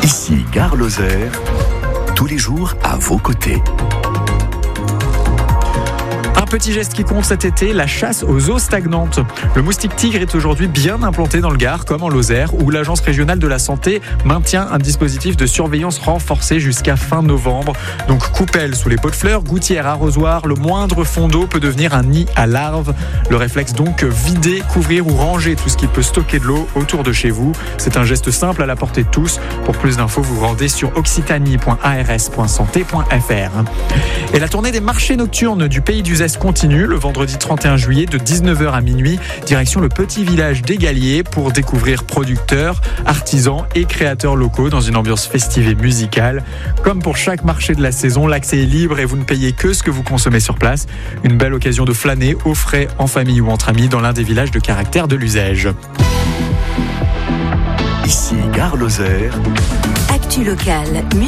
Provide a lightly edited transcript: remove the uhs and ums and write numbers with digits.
Ici Gare Lozère, tous les jours à vos côtés. Un petit geste qui compte cet été, la chasse aux eaux stagnantes. Le moustique tigre est aujourd'hui bien implanté dans le Gard, comme en Lozère, où l'Agence régionale de la santé maintient un dispositif de surveillance renforcé jusqu'à fin novembre. Donc coupelles sous les pots de fleurs, gouttières, arrosoirs, le moindre fond d'eau peut devenir un nid à larves. Le réflexe donc, vider, couvrir ou ranger tout ce qui peut stocker de l'eau autour de chez vous. C'est un geste simple à la portée de tous. Pour plus d'infos, vous vous rendez sur occitanie.ars.santé.fr. Et la tournée des marchés nocturnes du Pays d'Uzès continue le vendredi 31 juillet de 19h à minuit, direction le petit village des Galliers pour découvrir producteurs, artisans et créateurs locaux dans une ambiance festive et musicale. Comme pour chaque marché de la saison, l'accès est libre et vous ne payez que ce que vous consommez sur place. Une belle occasion de flâner au frais, en famille ou entre amis dans l'un des villages de caractère de l'Uzège. Ici Gare Lozère. Actu locale.